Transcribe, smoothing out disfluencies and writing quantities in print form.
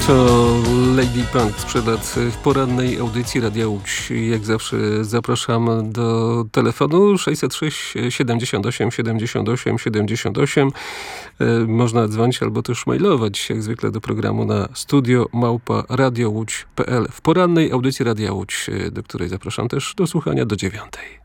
To Lady Punk sprzed lat w porannej audycji Radia Łódź. Jak zawsze zapraszam do telefonu 606 78 78 78. Można dzwonić albo też mailować jak zwykle do programu na studio@radiołódź.pl w porannej audycji Radia Łódź, do której zapraszam też do słuchania do 9:00.